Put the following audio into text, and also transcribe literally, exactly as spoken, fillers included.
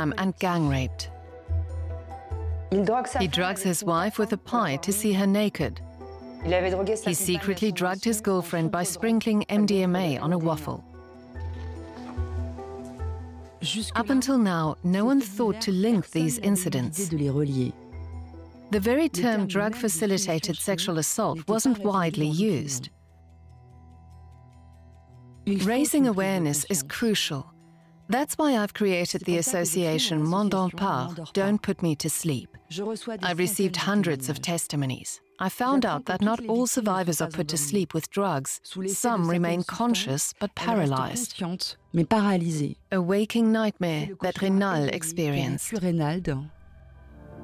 scam and gang raped. He drugs his wife with a pie to see her naked. He secretly drugged his girlfriend by sprinkling M D M A on a waffle. Up until now, no one thought to link these incidents. The very term drug-facilitated sexual assault wasn't widely used. Raising awareness is crucial. That's why I've created the association M'en donne pas, Don't Put Me to Sleep. I've received hundreds of testimonies. I found out that not all survivors are put to sleep with drugs. Some remain conscious but paralyzed. A waking nightmare that Reynal experienced.